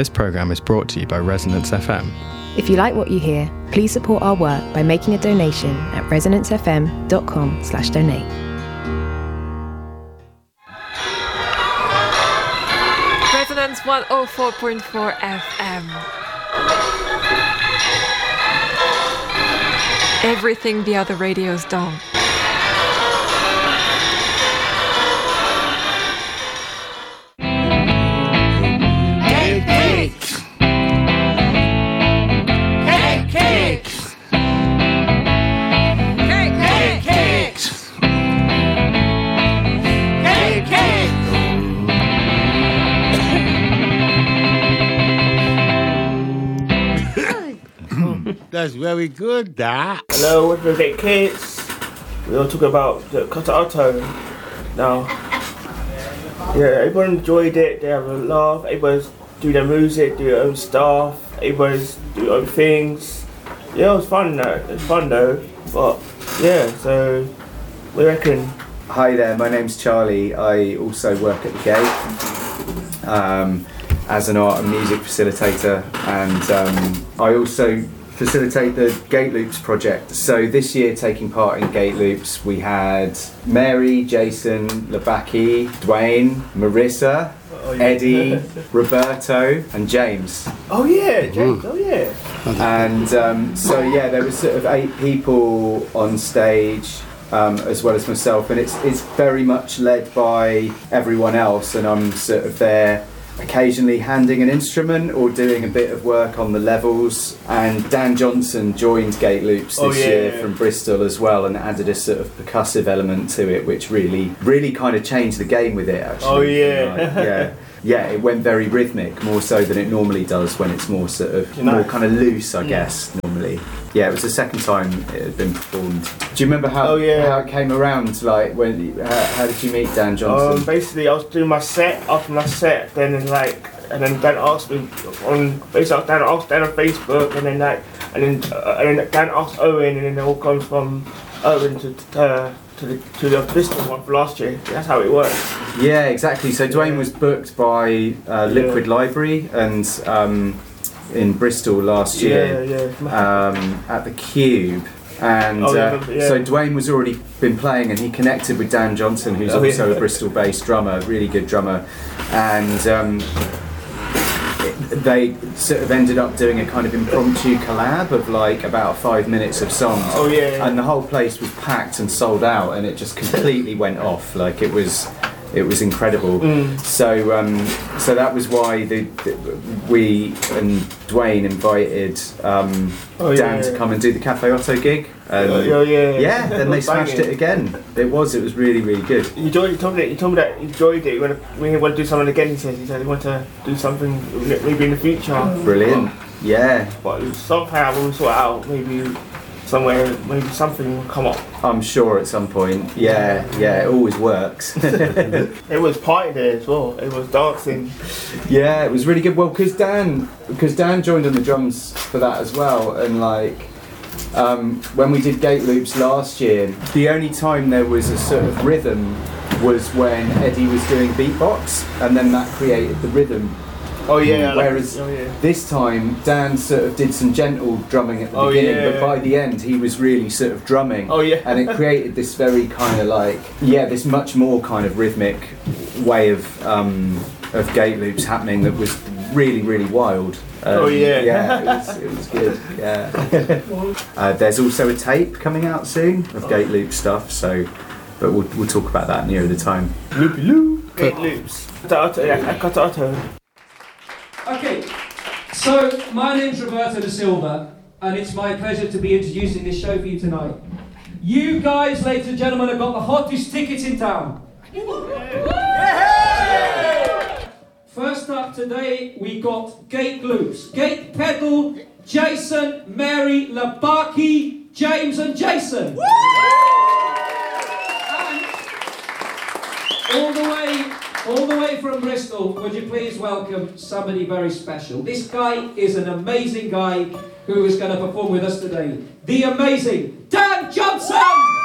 This programme is brought to you by Resonance FM. If you like what you hear, please support our work by making a donation at resonancefm.com/donate. Resonance 104.4 FM. Everything the other radios don't. That's very good, that. Hello, what do they kids? We all talk about the Kata now. Yeah, everyone enjoyed it, they have a laugh, everybody's do their music, do their own stuff, everybody's do their own things. Yeah, it was fun though. But yeah, so what do you reckon? Hi there, my name's Charlie. I also work at the Gate as an art and music facilitator, and I also facilitate the Gate Loops project. So this year, taking part in Gate Loops, we had Mary, Jason, Labaki, Dwayne, Marissa, Eddie, Roberto and James. Oh yeah, James, oh yeah. And so yeah, there was sort of 8 people on stage, as well as myself, and it's very much led by everyone else, and I'm sort of there occasionally handing an instrument or doing a bit of work on the levels. And Dan Johnson joined Gate Loops this year from Bristol as well, and added a sort of percussive element to it, which really kind of changed the game with it, actually. Oh yeah. Yeah, it went very rhythmic, more so than it normally does when it's more sort of more kind of loose, I guess, normally. Yeah, it was the second time it had been performed. Do you remember how it came around? Like, how did you meet Dan Johnson? Basically, I was doing my set. After my set, then Dan asked me on Facebook, Dan asked Dan on Facebook, and then Dan asked Owen, and then it all comes from Owen to the Bristol one for last year. That's how it works. Yeah, exactly. So Dwayne was booked by Liquid Library and in Bristol last year at the Cube. And so Dwayne was already been playing, and he connected with Dan Johnson, who's also a Bristol-based drummer, really good drummer, and they sort of ended up doing a kind of impromptu collab of like about 5 minutes of songs. And the whole place was packed and sold out, and it just completely went off. Like it was incredible. So that was why we and Dwayne invited Dan to come and do the Cafe Otto gig. Yeah, then they smashed it again. It was really, really good. You told me that you enjoyed it. We want to do something again. He said he wanted to do something maybe in the future. Brilliant. Yeah. But somehow when we sort it out, maybe somewhere, maybe something will come up. I'm sure at some point. Yeah, it always works. It was party there as well. It was dancing. Yeah, it was really good. Well, because Dan joined on the drums for that as well, and like when we did Gate Loops last year, the only time there was a sort of rhythm was when Eddie was doing beatbox, and then that created the rhythm. Whereas this time Dan sort of did some gentle drumming at the beginning, but by the end he was really sort of drumming. And it created this very kind of like this much more kind of rhythmic way of Gate Loops happening that was really, really wild. It was good. Yeah. There's also a tape coming out soon of Gate Loop stuff, but we'll talk about that nearer the time. Loopy loop. Gate Loops. Kata. Okay, so my name's Roberto da Silva, and it's my pleasure to be introducing this show for you tonight. You guys, ladies and gentlemen, have got the hottest tickets in town. First up today, we got Gate Loops. Gate Pedal, Jason, Mary, Labaki, James and Jason. And all the way from Bristol, would you please welcome somebody very special. This guy is an amazing guy who is going to perform with us today. The amazing Dan Johnson!